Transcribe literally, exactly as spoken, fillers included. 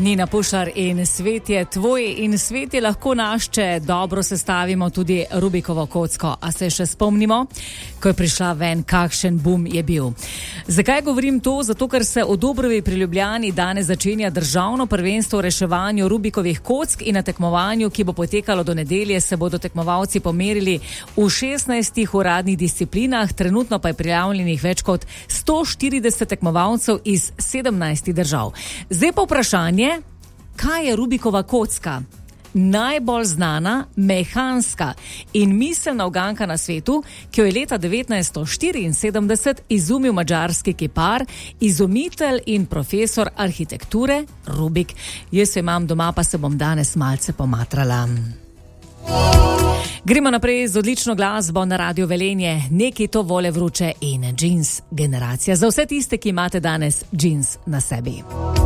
Nina Pušar in svet je tvoj in svet je lahko naš, če dobro sestavimo tudi Rubikovo kocko. A se še spomnimo, ko je prišla ven, kakšen bum je bil. Zakaj govorim to? Zato, ker se v Dobrovi pri Ljubljani danes začenja državno prvenstvo v reševanju Rubikovih kock in na tekmovanju, ki bo potekalo do nedelje, se bodo tekmovalci pomerili v šestnajstih uradnih disciplinah, trenutno pa je prijavljenih več kot sto štirideset tekmovalcev iz sedemnajstih držav. Zdaj pa vprašanje, kaj je Rubikova kocka? Najbolj znana, mehanska in miselna uganka na svetu, ki jo je leta devetnajststo štiriinsedemdeset izumil madžarski kipar, izumitelj in profesor arhitekture Rubik. Jaz jo imam doma, pa se bom danes malce pomatrala. Gremo naprej z odlično glasbo na Radio Velenje, Neki to vole vruče in Jeans generacija. Za vse tiste, ki imate danes jeans na sebi.